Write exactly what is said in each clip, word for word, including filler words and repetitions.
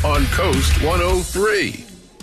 on Coast one oh three.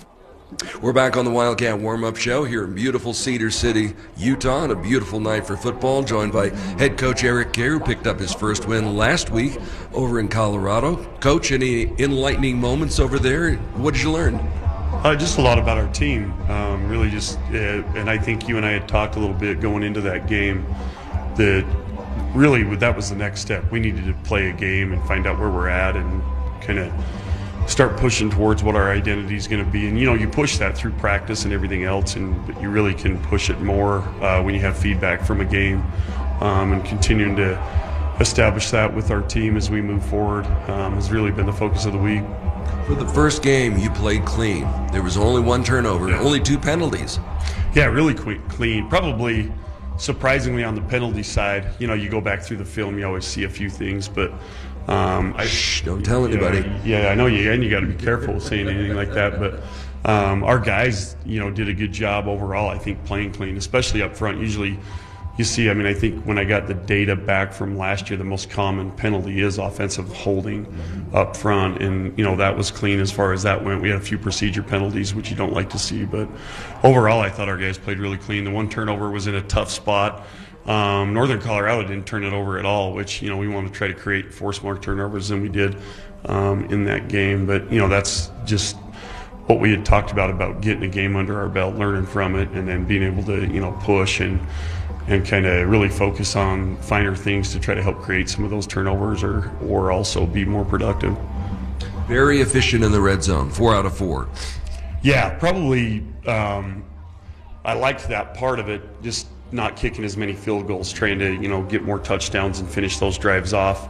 We're back on the Wildcat Warm-Up Show here in beautiful Cedar City, Utah, on a beautiful night for football, joined by head coach Eric Gare, who picked up his first win last week over in Colorado. Coach, any enlightening moments over there? What did you learn? Uh, just a lot about our team. Um, really just, uh, and I think you and I had talked a little bit going into that game that really that was the next step. We needed to play a game and find out where we're at and kind of start pushing towards what our identity is going to be. And, you know, you push that through practice and everything else, and but you really can push it more uh, when you have feedback from a game, um, and continuing to establish that with our team as we move forward um, has really been the focus of the week. For the first game, you played clean. There was only one turnover, yeah. only two penalties. Yeah, really clean. Probably surprisingly on the penalty side. You know, you go back through the film, you always see a few things, but Um, I, Shh, don't tell anybody. Know, yeah, I know you, and you got to be careful saying anything like that. But um, our guys, you know, did a good job overall. I think playing clean, especially up front. Usually, you see. I mean, I think when I got the data back from last year, the most common penalty is offensive holding mm-hmm. up front, and you know that was clean as far as that went. We had a few procedure penalties, which you don't like to see, but overall, I thought our guys played really clean. The one turnover was in a tough spot. Um, Northern Colorado didn't turn it over at all, which, you know, we want to try to create force more turnovers than we did um, in that game. But, you know, that's just what we had talked about, about getting a game under our belt, learning from it, and then being able to, you know, push and and kind of really focus on finer things to try to help create some of those turnovers or, or also be more productive. Very efficient in the red zone, four out of four. Yeah, probably um, I liked that part of it, just not kicking as many field goals, trying to, you know, get more touchdowns and finish those drives off.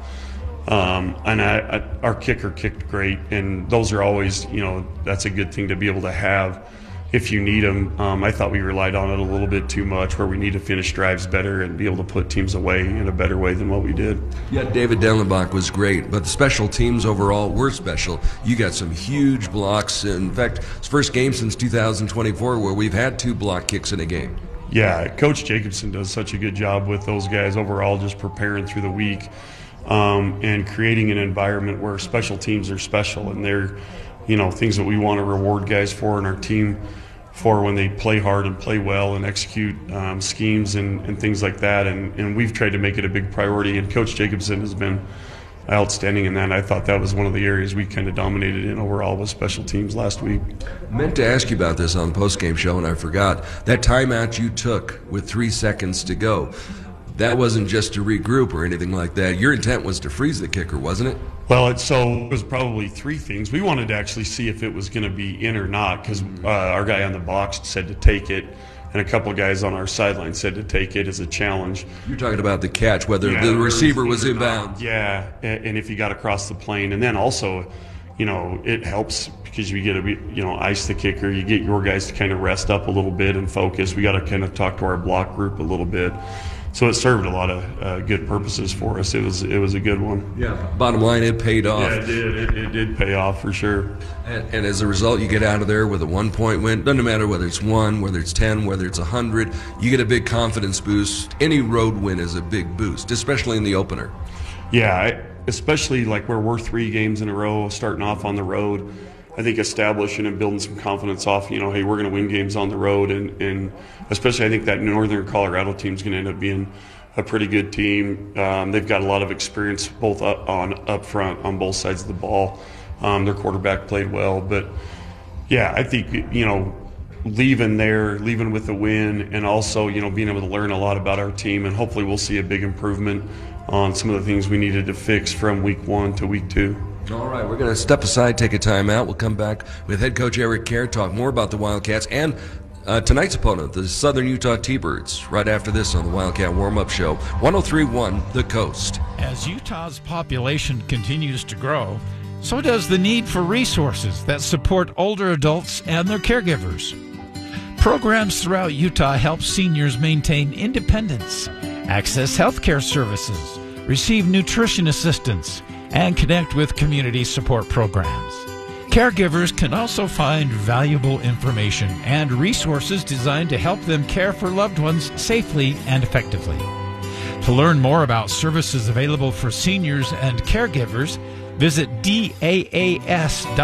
Um, and I, I, our kicker kicked great, and those are always, you know, that's a good thing to be able to have if you need them. Um, I thought we relied on it a little bit too much, where we need to finish drives better and be able to put teams away in a better way than what we did. Yeah, David Dellenbach was great, but the special teams overall were special. You got some huge blocks. In fact, it's the first game since two thousand twenty-four where we've had two block kicks in a game. Yeah, Coach Jacobson does such a good job with those guys overall, just preparing through the week um, and creating an environment where special teams are special, and they're, you know, things that we want to reward guys for and our team for when they play hard and play well and execute um, schemes and, and things like that. And, and we've tried to make it a big priority, and Coach Jacobson has been outstanding in that. I thought that was one of the areas we kind of dominated in overall with special teams last week. I meant to ask you about this on the postgame show, and I forgot. That timeout you took with three seconds to go, that wasn't just to regroup or anything like that. Your intent was to freeze the kicker, wasn't it? Well, it, so it was probably three things. We wanted to actually see if it was going to be in or not, because uh, our guy on the box said to take it, and a couple of guys on our sideline said to take it as a challenge. You're talking about the catch, whether yeah, the receiver was inbound. Yeah, and if he got across the plane. And then also, you know, it helps because you get to, you know, ice the kicker. You get your guys to kind of rest up a little bit and focus. We got to kind of talk to our block group a little bit. So it served a lot of uh, good purposes for us. It was it was a good one. Yeah. Bottom line, it paid off. Yeah, it did. It, it did pay off for sure. And, and as a result, you get out of there with a one-point win. Doesn't matter whether it's one, whether it's ten, whether it's a hundred. You get a big confidence boost. Any road win is a big boost, especially in the opener. Yeah, I, especially like where we're three games in a row, starting off on the road. I think establishing and building some confidence off, you know, hey, we're going to win games on the road. And, and especially I think that Northern Colorado team is going to end up being a pretty good team. Um, they've got a lot of experience both up, on up front on both sides of the ball. Um, their quarterback played well. But, yeah, I think, you know, leaving there, leaving with a win, and also, you know, being able to learn a lot about our team, and hopefully we'll see a big improvement on some of the things we needed to fix from week one to week two. All right, we're going to step aside, take a timeout. We'll come back with head coach Eric Gare, talk more about the Wildcats and uh, tonight's opponent, the Southern Utah T-Birds, right after this on the Wildcat Warm-Up Show, one oh three point one The Coast. As Utah's population continues to grow, so does the need for resources that support older adults and their caregivers. Programs throughout Utah help seniors maintain independence, access health care services, receive nutrition assistance, and connect with community support programs. Caregivers can also find valuable information and resources designed to help them care for loved ones safely and effectively. To learn more about services available for seniors and caregivers, visit D A A S dot